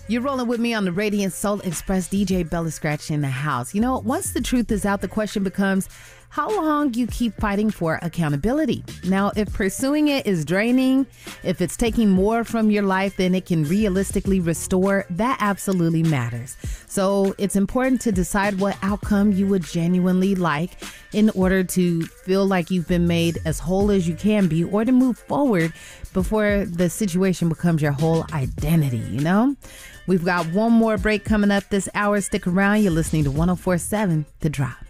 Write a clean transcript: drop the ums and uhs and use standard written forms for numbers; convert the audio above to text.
You're rolling with me on the Radiant Soul Express. DJ Bella Scratch in the house. You know, once the truth is out, the question becomes how long you keep fighting for accountability. Now, if pursuing it is draining, if it's taking more from your life than it can realistically restore, that absolutely matters. So it's important to decide what outcome you would genuinely like in order to feel like you've been made as whole as you can be, or to move forward before the situation becomes your whole identity, you know? We've got one more break coming up this hour. Stick around. You're listening to 104.7 The Drop.